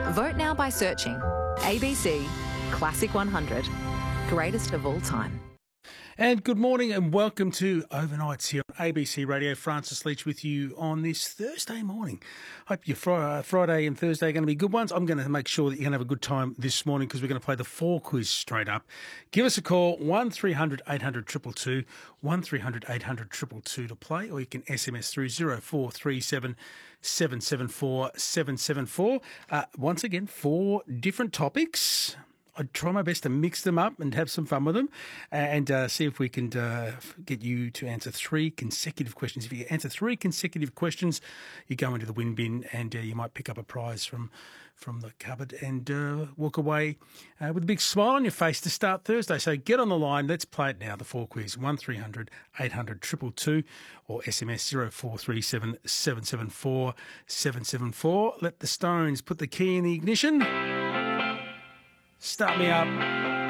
Vote now by searching ABC Classic 100, greatest of all time. And good morning and welcome to Overnights here on ABC Radio. Francis Leach with you on this Thursday morning. Hope your Friday and Thursday are going to be good ones. I'm going to make sure that you're going to have a good time this morning because we're going to play the 4 quiz straight up. Give us a call, 1300 800 222, 1300 800 222 to play, or you can SMS through 0437 774 774. Once again, 4 different topics. I try my best to mix them up and have some fun with them and see if we can get you to answer 3 consecutive questions. If you answer 3 consecutive questions, you go into the win bin and you might pick up a prize from the cupboard and walk away with a big smile on your face to start Thursday. So get on the line. Let's play it now, the 4 quiz, 1300 800 222 or SMS 0437 774 774. Let the Stones put the key in the ignition. Start me up.